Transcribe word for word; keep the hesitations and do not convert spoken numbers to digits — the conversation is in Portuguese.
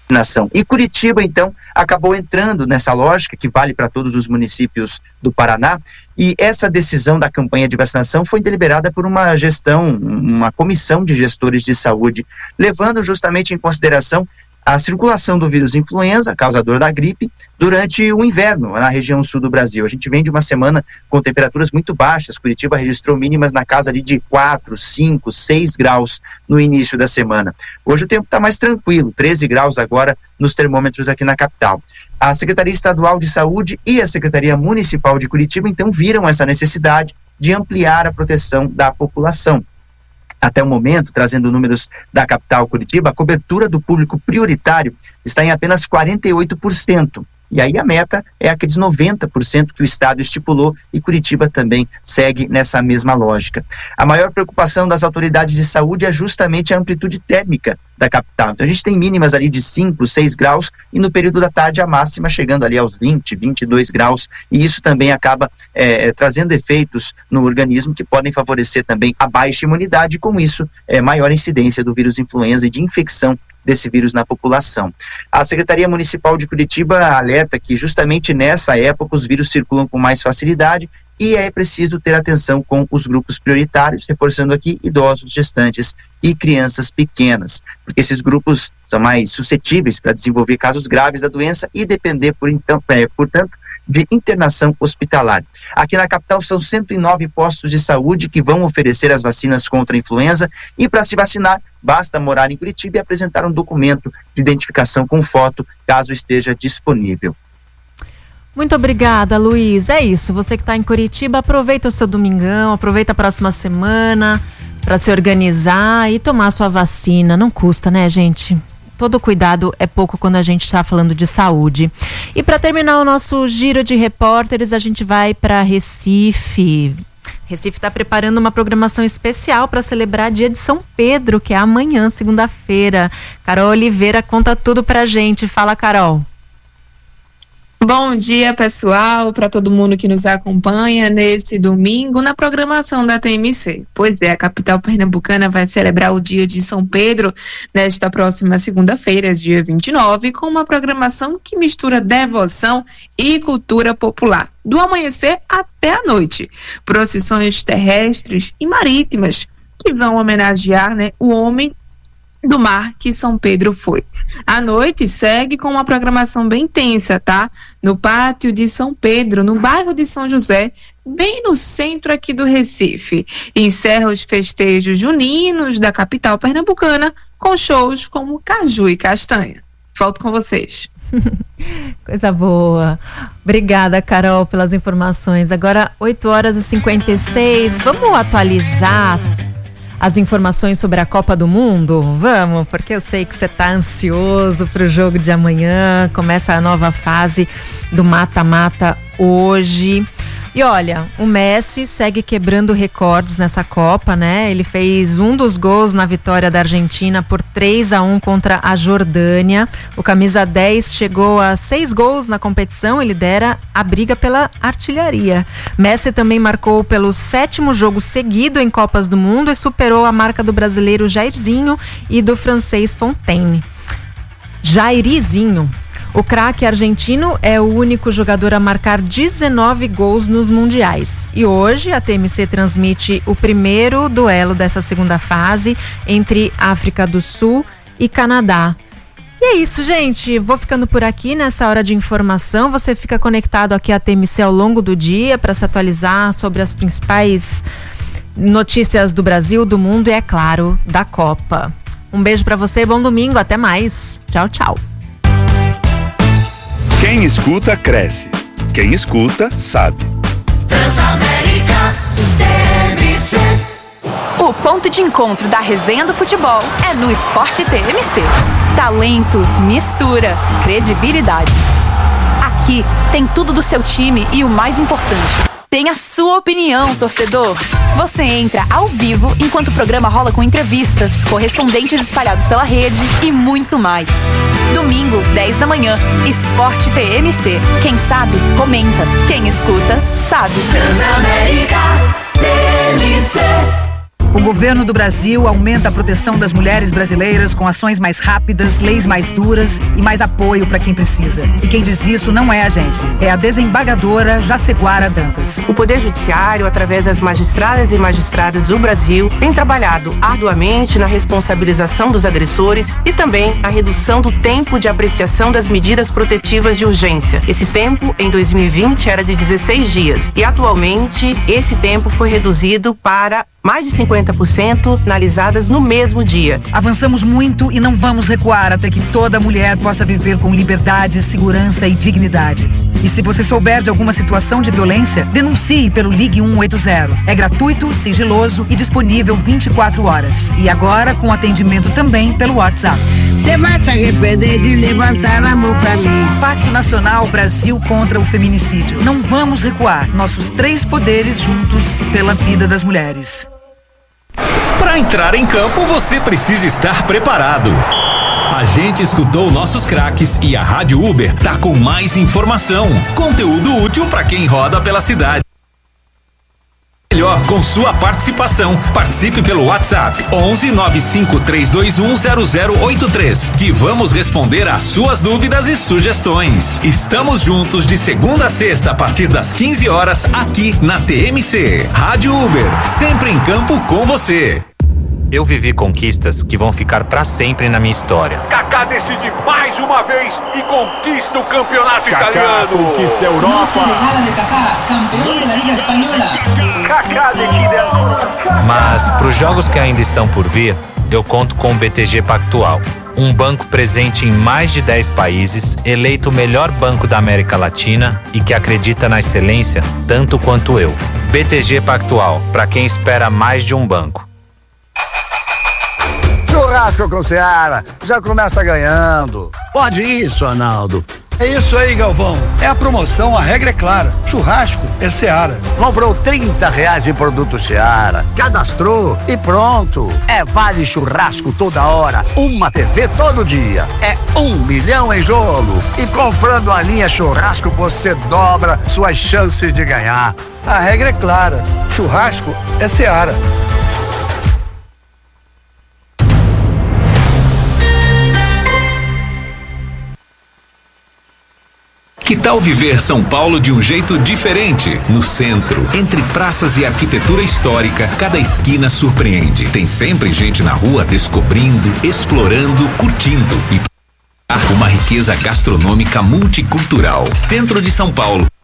vacinação. E Curitiba, então, acabou entrando nessa lógica que vale para todos os municípios do Paraná, e essa decisão da campanha de vacinação foi deliberada por uma gestão, uma comissão de gestores de saúde, levando justamente em consideração a circulação do vírus influenza, causador da gripe, durante o inverno na região sul do Brasil. A gente vem de uma semana com temperaturas muito baixas. Curitiba registrou mínimas na casa ali de quatro, cinco, seis graus no início da semana. Hoje o tempo está mais tranquilo, treze graus agora nos termômetros aqui na capital. A Secretaria Estadual de Saúde e a Secretaria Municipal de Curitiba, então, viram essa necessidade de ampliar a proteção da população. Até o momento, trazendo números da capital Curitiba, a cobertura do público prioritário está em apenas quarenta e oito por cento. E aí a meta é aqueles noventa por cento que o Estado estipulou, e Curitiba também segue nessa mesma lógica. A maior preocupação das autoridades de saúde é justamente a amplitude térmica da capital. Então a gente tem mínimas ali de cinco, seis graus, e no período da tarde a máxima chegando ali aos vinte, vinte e dois graus, e isso também acaba é, trazendo efeitos no organismo que podem favorecer também a baixa imunidade, e com isso é, maior incidência do vírus influenza e de infecção desse vírus na população. A Secretaria Municipal de Curitiba alerta que justamente nessa época os vírus circulam com mais facilidade e é preciso ter atenção com os grupos prioritários, reforçando aqui idosos, gestantes e crianças pequenas, porque esses grupos são mais suscetíveis para desenvolver casos graves da doença e depender, por então, é, portanto, de internação hospitalar. Aqui na capital são cento e nove postos de saúde que vão oferecer as vacinas contra a influenza, e para se vacinar basta morar em Curitiba e apresentar um documento de identificação com foto, caso esteja disponível. Muito obrigada, Luiz. É isso, você que está em Curitiba, aproveita o seu domingão, aproveita a próxima semana para se organizar e tomar a sua vacina. Não custa, né, gente? Todo cuidado é pouco quando a gente está falando de saúde. E para terminar o nosso giro de repórteres, a gente vai para Recife. Recife está preparando uma programação especial para celebrar Dia de São Pedro, que é amanhã, segunda-feira. Carol Oliveira conta tudo pra gente. Fala, Carol. Bom dia, pessoal, para todo mundo que nos acompanha nesse domingo na programação da T M C. Pois é, a capital pernambucana vai celebrar o Dia de São Pedro nesta próxima segunda-feira, dia vinte e nove, com uma programação que mistura devoção e cultura popular, do amanhecer até a noite. Procissões terrestres e marítimas que vão homenagear, né, o homem do mar que São Pedro foi. A noite segue com uma programação bem intensa, tá? No pátio de São Pedro, no bairro de São José, bem no centro aqui do Recife. Encerra os festejos juninos da capital pernambucana com shows como Caju e Castanha. Volto com vocês. Coisa boa. Obrigada, Carol, pelas informações. Agora, oito horas e cinquenta e seis. Vamos atualizar as informações sobre a Copa do Mundo? Vamos, porque eu sei que você está ansioso para o jogo de amanhã. Começa a nova fase do mata-mata hoje. E olha, o Messi segue quebrando recordes nessa Copa, né? Ele fez um dos gols na vitória da Argentina por três a um contra a Jordânia. O camisa dez chegou a seis gols na competição e lidera a briga pela artilharia. Messi também marcou pelo sétimo jogo seguido em Copas do Mundo e superou a marca do brasileiro Jairzinho e do francês Fontaine. Jairzinho. O craque argentino é o único jogador a marcar dezenove gols nos mundiais. E hoje a T M C transmite o primeiro duelo dessa segunda fase entre África do Sul e Canadá. E é isso, gente. Vou ficando por aqui nessa hora de informação. Você fica conectado aqui à T M C ao longo do dia para se atualizar sobre as principais notícias do Brasil, do mundo e, é claro, da Copa. Um beijo para você, bom domingo, até mais. Tchau, tchau. Quem escuta, cresce. Quem escuta, sabe. Transamérica T M C. O ponto de encontro da resenha do futebol é no Esporte T M C. Talento, mistura, credibilidade. Aqui tem tudo do seu time e o mais importante, tem a sua opinião, torcedor. Você entra ao vivo enquanto o programa rola com entrevistas, correspondentes espalhados pela rede e muito mais. Domingo, dez da manhã, Esporte T M C. Quem sabe, comenta. Quem escuta, sabe. Transamérica T M C. O governo do Brasil aumenta a proteção das mulheres brasileiras com ações mais rápidas, leis mais duras e mais apoio para quem precisa. E quem diz isso não é a gente, é a desembargadora Jaceguara Dantas. O Poder Judiciário, através das magistradas e magistrados do Brasil, tem trabalhado arduamente na responsabilização dos agressores e também a redução do tempo de apreciação das medidas protetivas de urgência. Esse tempo, em dois mil e vinte, era de dezesseis dias e atualmente esse tempo foi reduzido para mais de cinquenta por cento finalizadas no mesmo dia. Avançamos muito e não vamos recuar até que toda mulher possa viver com liberdade, segurança e dignidade. E se você souber de alguma situação de violência, denuncie pelo Ligue um oito zero. É gratuito, sigiloso e disponível vinte e quatro horas. E agora com atendimento também pelo WhatsApp. Você vai se arrepender de levantar a mão pra mim. Pacto Nacional Brasil contra o Feminicídio. Não vamos recuar. Nossos três poderes juntos pela vida das mulheres. Para entrar em campo, você precisa estar preparado. A gente escutou nossos craques e a Rádio Uber tá com mais informação. Conteúdo útil para quem roda pela cidade. Melhor com sua participação. Participe pelo WhatsApp onze nove cinco três dois um zero zero oito três, que vamos responder às suas dúvidas e sugestões. Estamos juntos de segunda a sexta a partir das quinze horas aqui na T M C. Rádio Uber, sempre em campo com você. Eu vivi conquistas que vão ficar pra sempre na minha história. Kaká decide mais uma vez e conquista o campeonato Kaká italiano. Conquista a Europa. de Kaká, campeão da Liga Espanhola. Kaká decide a... Mas pros jogos que ainda estão por vir, eu conto com o B T G Pactual. Um banco presente em mais de dez países, eleito o melhor banco da América Latina e que acredita na excelência tanto quanto eu. B T G Pactual, para quem espera mais de um banco. Churrasco com Seara, já começa ganhando. Pode isso, Arnaldo. É isso aí, Galvão. É a promoção, a regra é clara. Churrasco é Seara. Comprou trinta reais em produto Seara, cadastrou e pronto. É vale churrasco toda hora, uma T V todo dia. É um milhão em jogo. E comprando a linha churrasco, você dobra suas chances de ganhar. A regra é clara. Churrasco é Seara. Que tal viver São Paulo de um jeito diferente? No centro, entre praças e arquitetura histórica, cada esquina surpreende. Tem sempre gente na rua descobrindo, explorando, curtindo e uma riqueza gastronômica multicultural. Centro de São Paulo.